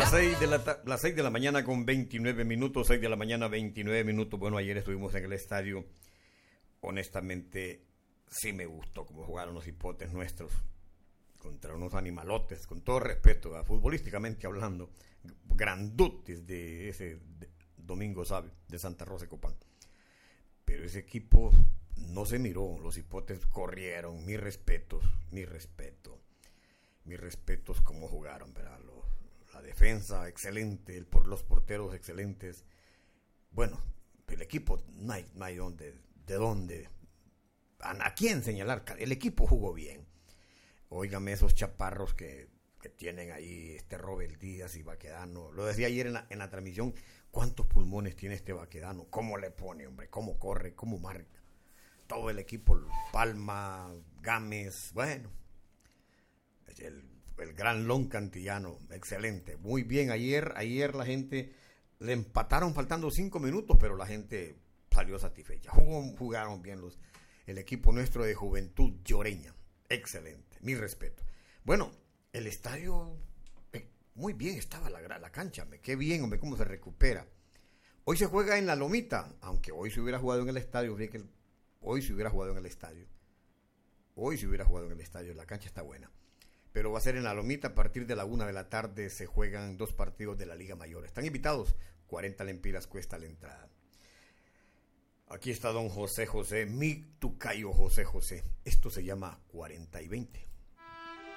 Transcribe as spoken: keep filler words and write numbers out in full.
Las seis de la, ta- las seis de la mañana con veintinueve minutos, seis de la mañana veintinueve minutos. Bueno, ayer estuvimos en el estadio. Honestamente, sí me gustó cómo jugaron los hipotes nuestros contra unos animalotes, con todo respeto, a, futbolísticamente hablando, grandotes de ese de Domingo Sabe, de Santa Rosa de Copán. Pero ese equipo no se miró, los hipotes corrieron, mis respetos, mis respetos, mis respetos cómo jugaron, ¿verdad? Los, la defensa excelente, el, por los porteros excelentes. Bueno, el equipo no hay, no hay donde, de dónde, a, a quién señalar, el equipo jugó bien. Óigame esos chaparros que, que tienen ahí, este Robert Díaz y Baquedano. Lo decía ayer en la, en la transmisión, ¿cuántos pulmones tiene este Baquedano? ¿Cómo le pone, hombre? ¿Cómo corre? ¿Cómo marca? Todo el equipo, Palma, Gámez, bueno, el, el gran Lon Cantillano, excelente, muy bien. Ayer, ayer la gente le empataron faltando cinco minutos, pero la gente salió satisfecha. Jugó, jugaron bien los, el equipo nuestro de Juventud Lloreña, excelente, mi respeto. Bueno, el estadio, eh, muy bien estaba la, la cancha, me qué bien, hombre, cómo se recupera. Hoy se juega en la Lomita, aunque hoy se hubiera jugado en el estadio, que el, hoy se hubiera jugado en el estadio, hoy se hubiera jugado en el estadio, la cancha está buena, pero va a ser en la Lomita. A partir de la una de la tarde se juegan dos partidos de la Liga Mayor. Están invitados, cuarenta lempiras cuesta la entrada. Aquí está don José José, mi tucayo José José. Esto se llama cuarenta y veinte.